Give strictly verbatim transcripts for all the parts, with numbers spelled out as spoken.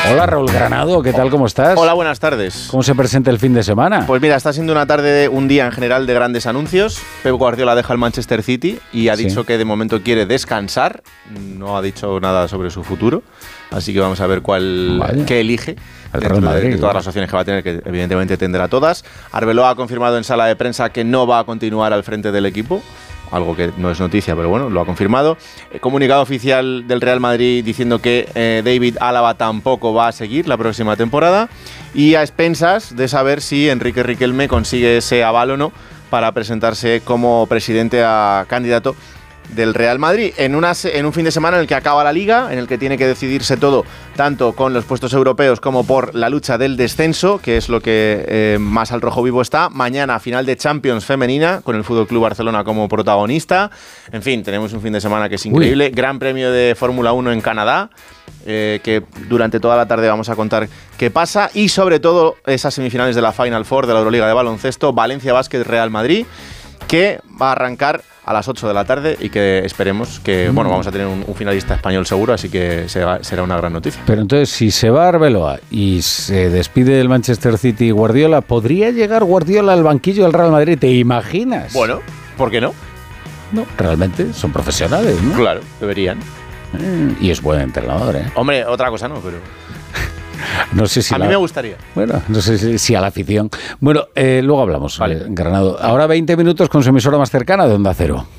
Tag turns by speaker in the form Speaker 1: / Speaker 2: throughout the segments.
Speaker 1: Hola Raúl Granado, ¿qué tal? ¿Cómo estás?
Speaker 2: Hola, buenas tardes.
Speaker 1: ¿Cómo se presenta el fin de semana?
Speaker 2: Pues mira, está siendo una tarde, un día en general de grandes anuncios. Pep Guardiola deja el Manchester City y ha
Speaker 1: Sí.
Speaker 2: dicho que de momento quiere descansar. No ha dicho nada sobre su futuro. Así que vamos a ver cuál
Speaker 1: Vaya.
Speaker 2: qué elige
Speaker 1: El
Speaker 2: dentro
Speaker 1: Real Madrid,
Speaker 2: de, de todas
Speaker 1: ¿no?
Speaker 2: las opciones que va a tener, que evidentemente tendrá todas. Arbeloa ha confirmado en sala de prensa que no va a continuar al frente del equipo. Algo que no es noticia, pero bueno, lo ha confirmado. Eh, comunicado oficial del Real Madrid diciendo que eh, David Álava tampoco va a seguir la próxima temporada. Y a expensas de saber si Enrique Riquelme consigue ese aval o no para presentarse como presidente a candidato del Real Madrid en, una, en un fin de semana en el que acaba la Liga, en el que tiene que decidirse todo, tanto con los puestos europeos como por la lucha del descenso, que es lo que eh, más al rojo vivo está. Mañana final de Champions femenina, con el F C Barcelona como protagonista. En fin, tenemos un fin de semana que es increíble. Uy. Gran premio de Fórmula uno en Canadá, eh, que durante toda la tarde vamos a contar qué pasa. Y sobre todo esas semifinales de la Final Four de la Euroliga de baloncesto, Valencia Basket Real Madrid, que va a arrancar a las ocho de la tarde y que esperemos que, mm. bueno, vamos a tener un, un finalista español seguro, así que será, será una gran noticia.
Speaker 1: Pero entonces, si se va Arbeloa y se despide del Manchester City Guardiola, ¿podría llegar Guardiola al banquillo del Real Madrid? ¿Te imaginas?
Speaker 2: Bueno, ¿por qué no?
Speaker 1: No, realmente son profesionales, ¿no?
Speaker 2: Claro, deberían.
Speaker 1: Mm, y es buen entrenador, ¿eh?
Speaker 2: Hombre, otra cosa no, pero...
Speaker 1: No sé si
Speaker 2: a
Speaker 1: la...
Speaker 2: mí me gustaría.
Speaker 1: Bueno, no sé si, si a la afición. Bueno, eh, luego hablamos,
Speaker 2: vale.
Speaker 1: eh, Granado. Ahora veinte minutos con su emisora más cercana de Onda Cero.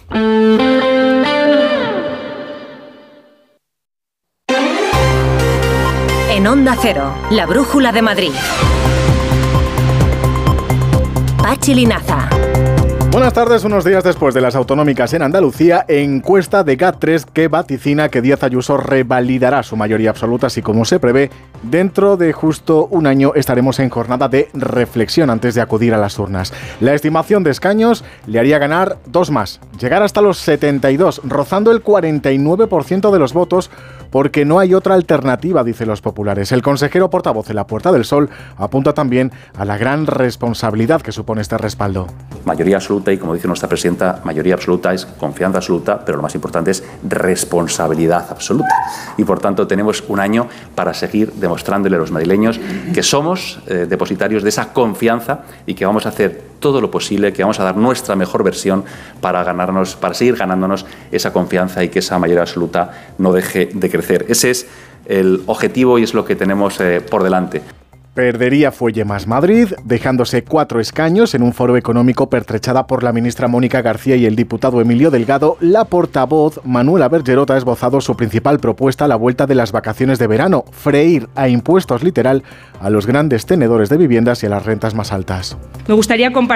Speaker 3: En Onda Cero, la brújula de Madrid. Pachi Linaza.
Speaker 4: Buenas tardes, unos días después de las autonómicas en Andalucía, encuesta de G A T tres que vaticina que Díaz Ayuso revalidará su mayoría absoluta, así como se prevé. Dentro de justo un año estaremos en jornada de reflexión antes de acudir a las urnas. La estimación de escaños le haría ganar dos más, llegar hasta los setenta y dos, rozando el cuarenta y nueve por ciento de los votos, porque no hay otra alternativa, dicen los populares. El consejero portavoz en la Puerta del Sol apunta también a la gran responsabilidad que supone este respaldo.
Speaker 5: Mayoría absoluta, y como dice nuestra presidenta, mayoría absoluta es confianza absoluta, pero lo más importante es responsabilidad absoluta. Y por tanto tenemos un año para seguir demostrándole a los madrileños que somos eh, depositarios de esa confianza y que vamos a hacer todo lo posible, que vamos a dar nuestra mejor versión para ganarnos, para seguir ganándonos esa confianza y que esa mayoría absoluta no deje de crecer. Ese es el objetivo y es lo que tenemos eh, por delante.
Speaker 4: Perdería Fuelle más Madrid, dejándose cuatro escaños en un foro económico pertrechada por la ministra Mónica García y el diputado Emilio Delgado. La portavoz Manuela Bergerot ha esbozado su principal propuesta a la vuelta de las vacaciones de verano: freír a impuestos literal a los grandes tenedores de viviendas y a las rentas más altas.
Speaker 6: Me gustaría compartir